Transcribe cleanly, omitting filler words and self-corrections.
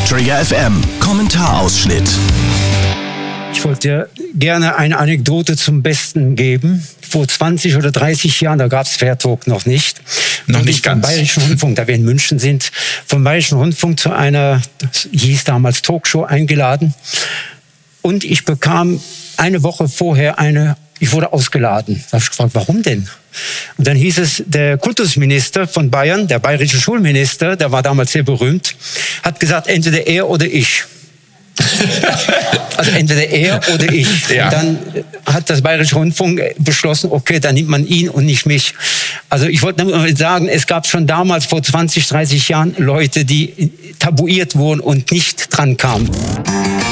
Trigger FM Kommentarausschnitt. Ich wollte dir gerne eine Anekdote zum Besten geben. Vor 20 oder 30 Jahren, da gab es Fairtalk noch nicht. Noch nicht ganz. Vom Bayerischen Rundfunk, da wir in München sind, vom Bayerischen Rundfunk zu einer, das hieß damals Talkshow, eingeladen. Und ich bekam eine Woche vorher ich wurde ausgeladen. Da habe ich gefragt, warum denn? Und dann hieß es, der Kultusminister von Bayern, der bayerische Schulminister, der war damals sehr berühmt, hat gesagt, entweder er oder ich. Also entweder er oder ich. Ja. Und dann hat das Bayerische Rundfunk beschlossen, okay, dann nimmt man ihn und nicht mich. Also ich wollte nur sagen, es gab schon damals vor 20, 30 Jahren Leute, die tabuiert wurden und nicht dran kamen.